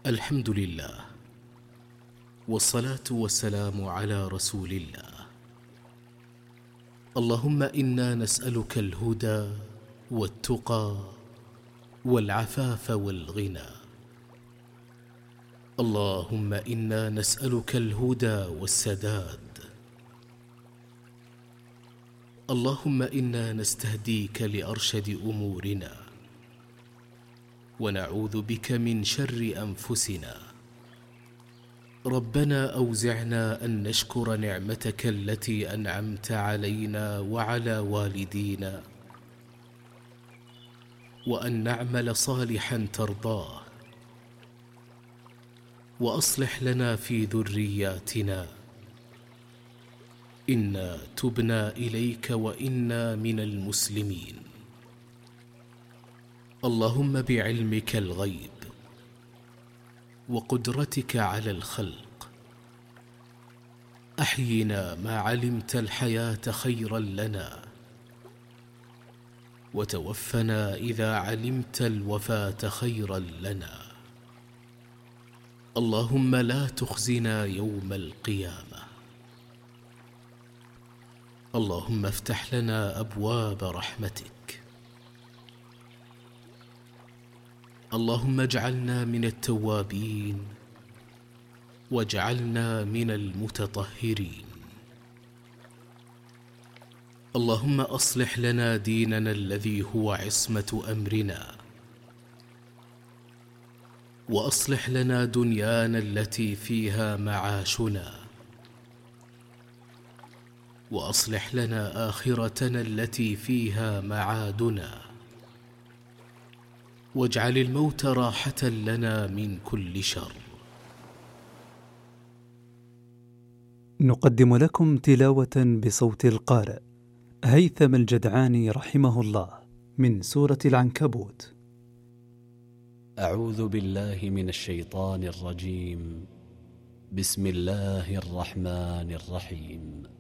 الحمد لله، والصلاة والسلام على رسول الله. اللهم إنا نسألك الهدى والتقى والعفاف والغنى. اللهم إنا نسألك الهدى والسداد. اللهم إنا نستهديك لأرشد أمورنا، ونعوذ بك من شر أنفسنا. ربنا أوزعنا أن نشكر نعمتك التي أنعمت علينا وعلى والدينا، وأن نعمل صالحا ترضاه، وأصلح لنا في ذرياتنا، إنا تبنا إليك وإنا من المسلمين. اللهم بعلمك الغيب وقدرتك على الخلق أحينا ما علمت الحياة خيرا لنا، وتوفنا إذا علمت الوفاة خيرا لنا. اللهم لا تخزنا يوم القيامة. اللهم افتح لنا أبواب رحمتك. اللهم اجعلنا من التوابين، واجعلنا من المتطهرين. اللهم أصلح لنا ديننا الذي هو عصمة أمرنا، وأصلح لنا دنيانا التي فيها معاشنا، وأصلح لنا آخرتنا التي فيها معادنا، واجعل الموت راحة لنا من كل شر. نقدم لكم تلاوة بصوت القارئ هيثم الجدعاني رحمه الله من سورة العنكبوت. أعوذ بالله من الشيطان الرجيم. بسم الله الرحمن الرحيم.